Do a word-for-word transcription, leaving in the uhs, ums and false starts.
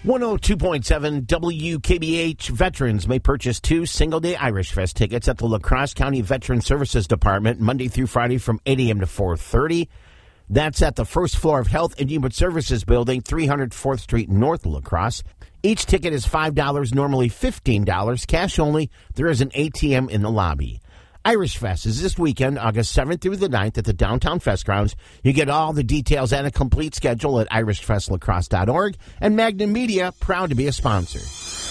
one oh two point seven W K B H. Veterans may purchase two single-day Irish Fest tickets at the La Crosse County Veteran Services Department Monday through Friday from eight a.m. to four thirty. That's at the first floor of Health and Human Services Building, three hundred fourth Street North, La Crosse. Each ticket is five dollars, normally fifteen dollars, cash only. There is an A T M in the lobby. Irish Fest is this weekend, August seventh through the ninth at the Downtown Fest Grounds. You get all the details and a complete schedule at irish fest lacrosse dot org. And Magnum Media, proud to be a sponsor.